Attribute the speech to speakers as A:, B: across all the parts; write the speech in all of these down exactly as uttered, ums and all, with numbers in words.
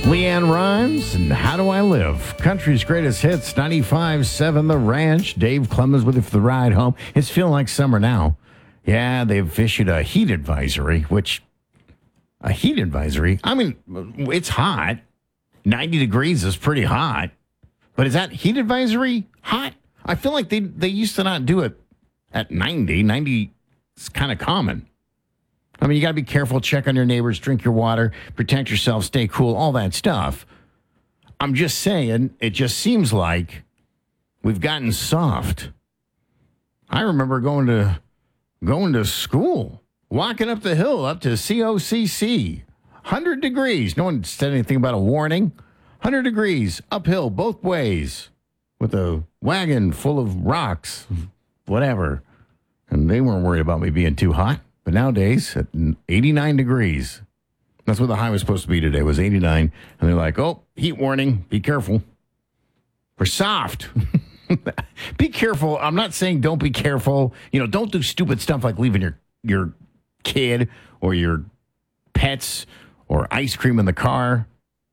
A: Leanne Rimes and How Do I Live? Country's greatest hits, ninety-five seven The Ranch. Dave Clemens with you for the ride home. It's feeling like summer now. Yeah, they've issued a heat advisory, which, a heat advisory? I mean, it's hot. ninety degrees is pretty hot. But is that heat advisory hot? I feel like they, they used to not do it at ninety. ninety is kind of common. I mean, you got to be careful, check on your neighbors, drink your water, protect yourself, stay cool, all that stuff. I'm just saying, it just seems like we've gotten soft. I remember going to going to school, walking up the hill up to C O C C, one hundred degrees. No one said anything about a warning. one hundred degrees, uphill, both ways, with a wagon full of rocks, whatever. And they weren't worried about me being too hot. But nowadays, at eighty-nine degrees, that's what the high was supposed to be today, was eighty-nine. And they're like, oh, heat warning, be careful. We're soft. Be careful. I'm not saying don't be careful. You know, don't do stupid stuff like leaving your, your kid or your pets or ice cream in the car.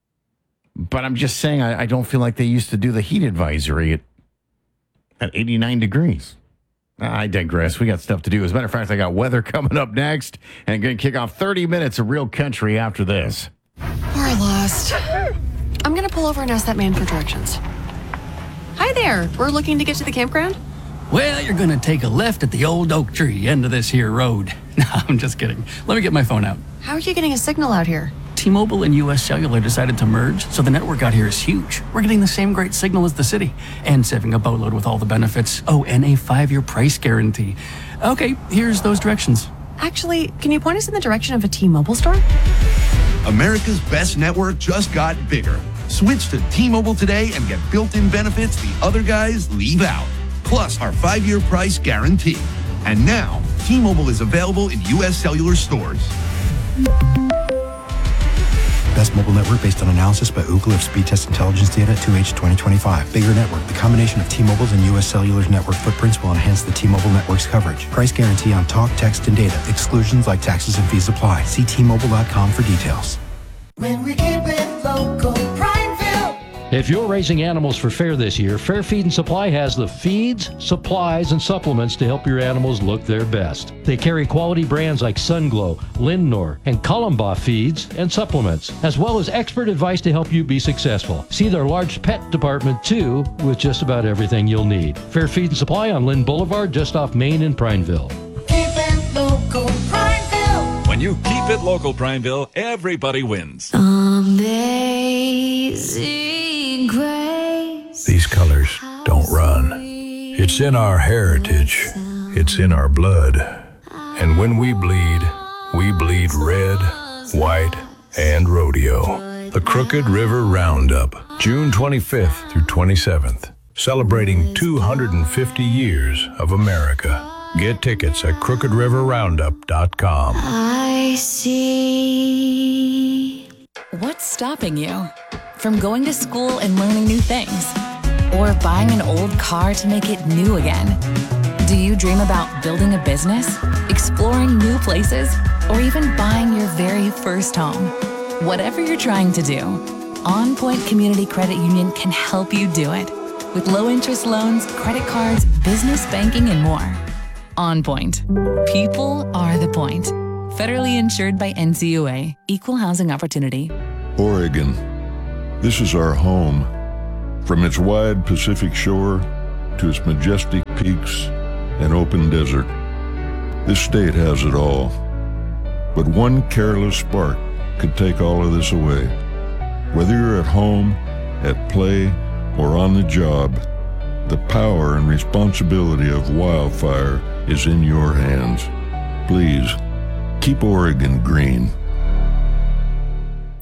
A: But I'm just saying I, I don't feel like they used to do the heat advisory at, at eighty-nine degrees. I digress. We got stuff to do. As a matter of fact, I got weather coming up next and going to kick off thirty minutes of real country after this.
B: We're lost. I'm going to pull over and ask that man for directions. Hi there. We're looking to get to the campground.
C: Well, you're going to take a left at the old oak tree end of this here road. No, I'm just kidding. Let me get my phone out.
B: How are you getting a signal out here?
C: T-Mobile and U S Cellular decided to merge, so the network out here is huge. We're getting the same great signal as the city, and saving a boatload with all the benefits. Oh, and a five-year price guarantee. Okay, here's those directions.
B: Actually, can you point us in the direction of a T-Mobile store?
D: America's best network just got bigger. Switch to T-Mobile today and get built-in benefits the other guys leave out. Plus our five-year price guarantee. And now, T-Mobile is available in U S Cellular stores.
E: Best mobile network based on analysis by Ookla of speed test intelligence data two H twenty twenty-five. Bigger network. The combination of T-Mobile's and U S Cellular's network footprints will enhance the T-Mobile network's coverage. Price guarantee on talk, text, and data. Exclusions like taxes and fees apply. See T Mobile dot com for details.
F: When we keep it local, Prineville.
G: If you're raising animals for fair this year, Fair Feed and Supply has the feeds, supplies, and supplements to help your animals look their best. They carry quality brands like Sunglow, Lindnor, and Columbaugh feeds and supplements, as well as expert advice to help you be successful. See their large pet department, too, with just about everything you'll need. Fair Feed and Supply on Lynn Boulevard, just off Main in Prineville.
F: Keep it local, Prineville.
H: When you keep it local, Prineville, everybody wins.
F: Amazing grace.
I: These colors don't run. It's in our heritage. It's in our blood. And when we bleed, we bleed red, white, and rodeo. The Crooked River Roundup, June twenty-fifth through twenty-seventh, celebrating two hundred fifty years of America. Get tickets at crooked river roundup dot com.
F: I see.
J: What's stopping you from going to school and learning new things? Or buying an old car to make it new again? Do you dream about building a business, exploring new places, or even buying your very first home? Whatever you're trying to do, On Point Community Credit Union can help you do it. With low-interest loans, credit cards, business banking, and more. On Point. People are the point. Federally insured by N C U A. Equal housing opportunity.
K: Oregon. This is our home. From its wide Pacific shore to its majestic peaks and open desert, this state has it all. But one careless spark could take all of this away. Whether you're at home, at play, or on the job, the power and responsibility of wildfire is in your hands. Please, keep Oregon green.